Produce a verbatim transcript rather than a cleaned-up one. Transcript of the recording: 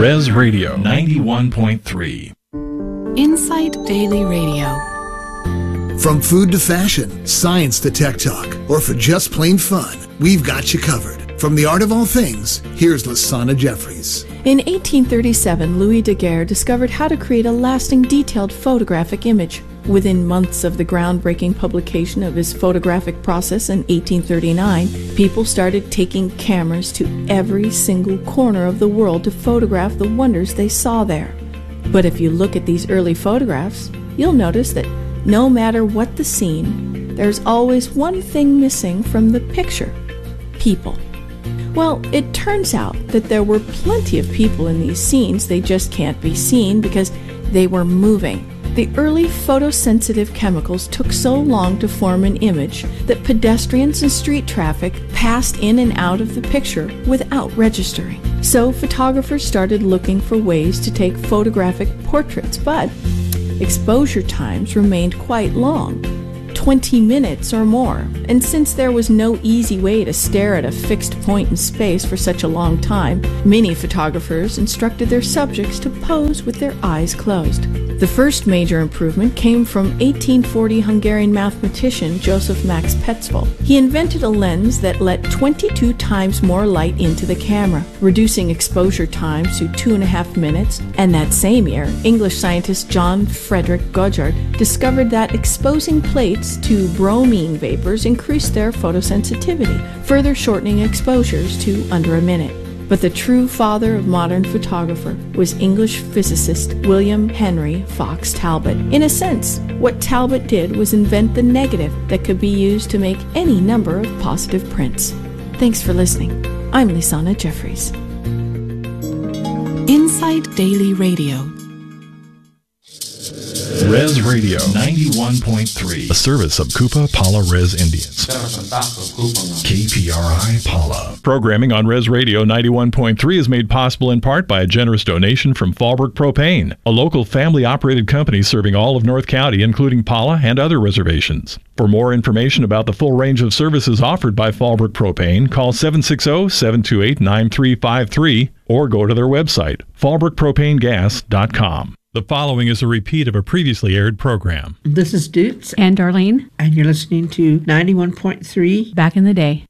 Res Radio ninety-one point three. Insight Daily Radio. From food to fashion, science to tech talk, or for just plain fun, we've got you covered. From the art of all things, here's Lasana Jeffries. In eighteen thirty-seven, Louis Daguerre discovered how to create a lasting, detailed photographic image. Within months of the groundbreaking publication of his photographic process in eighteen thirty-nine, people started taking cameras to every single corner of the world to photograph the wonders they saw there. But if you look at these early photographs, you'll notice that no matter what the scene, there's always one thing missing from the picture: people. Well, it turns out that there were plenty of people in these scenes. They just can't be seen because they were moving. The early photosensitive chemicals took so long to form an image that pedestrians and street traffic passed in and out of the picture without registering. So photographers started looking for ways to take photographic portraits, but exposure times remained quite long, twenty minutes or more. And since there was no easy way to stare at a fixed point in space for such a long time, many photographers instructed their subjects to pose with their eyes closed. The first major improvement came from eighteen forty Hungarian mathematician Joseph Max Petzval. He invented a lens that let twenty-two times more light into the camera, reducing exposure times to two and a half minutes. And that same year, English scientist John Frederick Goddard discovered that exposing plates to bromine vapors increased their photosensitivity, further shortening exposures to under a minute. But the true father of modern photographer was English physicist William Henry Fox Talbot. In a sense, what Talbot did was invent the negative that could be used to make any number of positive prints. Thanks for listening. I'm Lasana Jeffries. Insight Daily Radio. Res Radio ninety-one point three, a service of Kupa Pala Res Indians. K P R I Pala. Programming on Res Radio ninety-one point three is made possible in part by a generous donation from Fallbrook Propane, a local family-operated company serving all of North County, including Pala and other reservations. For more information about the full range of services offered by Fallbrook Propane, call seven six zero, seven two eight, nine three five three or go to their website, fallbrook propane gas dot com. The following is a repeat of a previously aired program. This is Dutz and Darlene, and you're listening to ninety-one point three Back in the Day.